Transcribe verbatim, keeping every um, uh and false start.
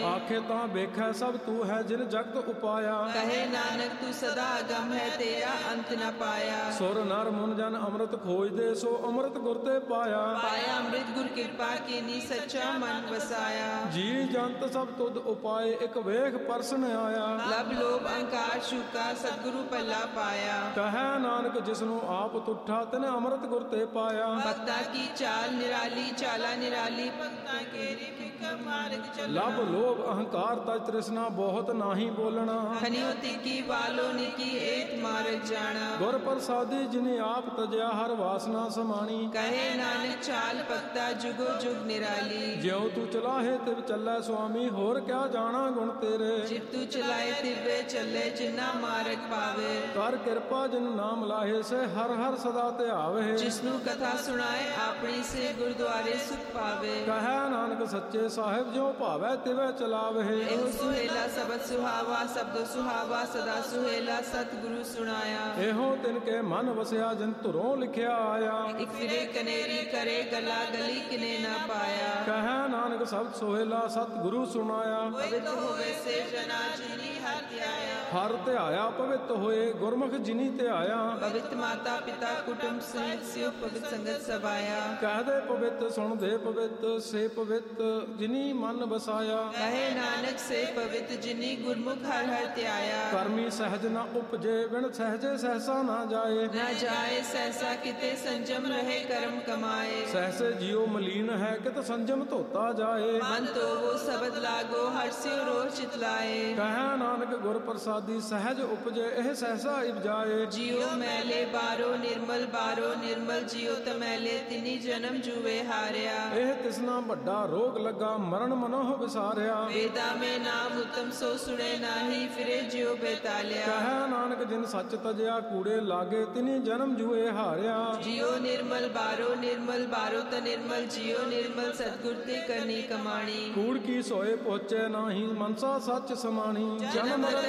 ਆਖੇ ਤਾਂ ਵੇਖੈ ਸਭ ਤੂੰ ਹੈ ਜਿਨ ਜਗਤ ਉਪਾਇਆ। ਕਹੇ ਨਾਨਕ ਤੂੰ ਸਦਾ ਅਗਮ ਹੈ ਤੇਰਾ ਅੰਤ ਨ ਪਾਇਆ। ਸੁਰ ਨਰ ਮੁਨ ਜਨ ਅੰਮ੍ਰਿਤ ਖੋਜਦੇ ਸੋ ਅੰਮ੍ਰਿਤ ਗੁਰ ਤੇ ਪਾਇਆ। ਪਾਇਆ ਅੰਮ੍ਰਿਤ ਗੁਰ ਕਿਰਪਾ ਕੀਨੀ ਸੱਚਾ ਮਨ ਵਸਾਇਆ। ਜੀ ਜੰਤ ਸਭ ਤੁਧ ਉਪਾਏ ਇੱਕ ਵੇਖ ਪਰਸਨ ਆਇਆ। ਲਬ ਲੋਭ ਅਹੰਕਾਰ ਸ਼ੁਕਾ ਸਤਿਗੁਰੂ ਪਹਿਲਾ ਪਾਇਆ। ਕਹੈ ਨਾਨਕ ਜਿਸਨੂੰ ਆਪ ਤੁਠਾ ਤਿਨ ਅੰਮ੍ਰਿਤ ਗੁਰ ਤੇ ਪਾਇਆ। ਭਗਤਾ ਕੀ ਚਾਲ ਨਿਰਾਲੀ ਚਾਲਾ ਨਿਰਾਲੀ ਭਗਤਾ ਕੇਰੀ ਫਿਕਰ ਮਾਰਗ ਚੱਲਣਾ। ਲਬ ਲੋਭ ਅਹੰਕਾਰ ਤਜ ਤ੍ਰਿਸ਼ਨਾ ਬਹੁਤ ਨਾਹੀ ਬੋਲਣਾ। ਖनियो तिकी वालो निकी एक मार्ग जाना। ਗੁਰ ਪ੍ਰਸਾਦੀ ਜਿਨੇ ਆਪ ਤਜਿਆ ਹਰ ਵਾਸਨਾ ਸਮਾਣੀ। कहे नानक चाल भगता जुगो जुग निराली। ਜਿਉ ਤੂੰ ਚਲਾਹੇ ਤਿਵ ਚੱਲੈ ਸੁਆਮੀ ਹੋਰ ਕਿਆ ਜਾਣਾ ਗੁਣ ਤੇਰੇ। जिब तू चलाए तिवे चले जिन्ना मार्ग पावे। ਕਰ ਕਿਰਪਾ ਜਿਨ ਨਾਮ ਲਾਹੇ ਸੇ ਹਰ ਹਰ ਸਦਾ ਧਿਆਵੇ। जिसनु कथा सुनाए अपनी से गुरुद्वारे सुख पावे। ਕਹੈ ਨਾਨਕ ਸੱਚੇ ਸਾਹਿਬ ਜਿਉ ਭਾਵੈ ਤਿਵੈ ਚਲਾਵੇ। एहो सुहेला सबद सुहावा शब्द सुहावा सदा सुहेला सतगुरु सुनाया। ਇਹੋ ਤਿਨ ਕੇ ਮਨ ਵਸਿਆ ਜਿਨ ਧੁਰੋਂ ਲਿਖਿਆ ਆਇਆ। एक फिरे कनेरी करे गला गली किने ना पाया। ਕਹੈ ਨਾਨਕ ਸਬਦ ਸੋਹਿਲਾ ਸਤਿਗੁਰੂ ਸੁਣਾਇਆ। पवित्र होवे से जना जिनी हर त्याया। ਹਰ ਧਿਆਇਆ ਪਵਿੱਤ ਹੋਏ ਗੁਰਮੁਖ ਜਿਨੀ ਧਿਆਇਆ। पवित्र माता पिता कुटुंब सहित शिव पवित्र संगत सभाया। ਕਹਦੇ ਪਵਿੱਤ ਸੁਣਦੇ ਪਵਿੱਤ ਸੇ ਪਵਿੱਤ ਜਿਨੀ ਮਨ ਵਸਾਇਆ। कहे नानक से पवित्र जिनी गुरमुख हर हर त्याया। ਕਰਮੀ ਸਹਿਜ ਨਾ ਉਪਜੇ ਬਿਨ ਸਹਿਜੇ ਸਹਿਸਾ ਨਾ ਜਾਏ। न जाए सहसा किते संजम रहे कर्म कमाए। ਸਹਿਸੇ ਜਿਉ ਮਲੀਨ ਹੈ ਕਿਤ ਸੰਜਮ ਧੋਤਾ ਜਾਏ। मन तो वो सबद लागो हर्ष्यो रोज चितलाए। ਕਹੈ ਨਾਨਕ ਗੁਰ ਪ੍ਰਸਾਦੀ ਸਹਿਜ ਉਪਜੇ ਇਹ ਸਹਿਸਾ ਇਪਜਾਏ। जियो मैले बारो निर्मल बारो निर्मल जियो तमैले तिनी जन्म जुवे हारिया। ਇਹ ਤਿਸਨਾ ਵੱਡਾ ਰੋਗ ਲੱਗਾ ਮਰਨ ਮਨੋਹ ਵਿਸਾਰਿਆ। वेदा में नाम उत्तम सो सुने नाही फिरे जियो बेतालिया। ਕਹੈ ਨਾਨਕ ਜਿਨ ਸੱਚ ਤਜਿਆ ਕੂੜੇ ਲਾਗੇ ਤਿਨੀ ਜਨਮ ਜੂਏ ਹਾਰਿਆ। जियो निर्मल बारो निर्मल बारो त निर्मल जियो निर्मल सतगुर ते करनी कमाणी। ਕੂੜ ਕੀ ਸੋਏ ਪਹੁੰਚੇ ਨਾਹੀ ਮਨਸਾ ਸੱਚ ਸਮਾਣੀ। ਜਨਮ ਮਰਨ